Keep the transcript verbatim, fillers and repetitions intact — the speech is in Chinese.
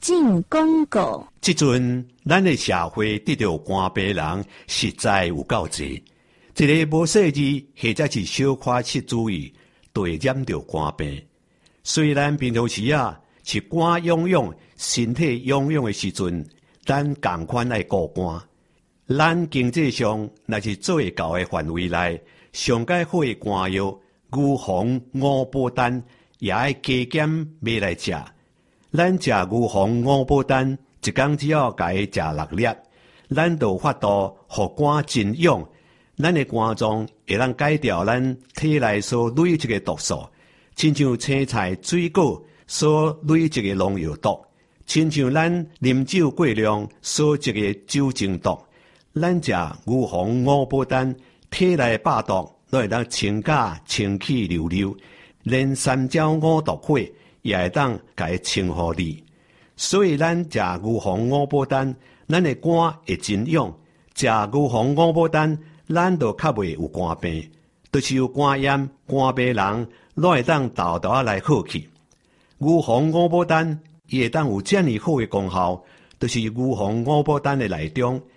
进广告。 即阵，咱的社会得到肝病人实在有够济。一个无细致，或者是小可失注意，就会染到肝病。虽然平常时啊是肝痒痒、身体痒痒的时阵，咱共款爱顾肝。咱经济上若是做会到的范围内，上解好的肝药、牛黄、五宝丹也爱加减买来食。咱食牛黄、五宝丹，一工只要家食六粒，咱就有法度互肝真痒。咱的肝脏会当改掉咱体内所累积的毒素，亲像青菜、水果所累积的农药毒，亲像咱啉酒过量所积的酒精毒。咱食牛黄、五宝丹，体内百毒都会当清假清气溜溜，连三焦五毒火也会当甲伊清互你。所以咱食牛黄、五宝丹，咱的肝会真痒。食牛黄、五宝丹，咱就较袂有肝病，就是有肝炎、肝病人，拢会当豆豆仔来好去。牛黄、五宝丹，伊会当有遮尔好的功效，就是牛黄、五宝丹的内中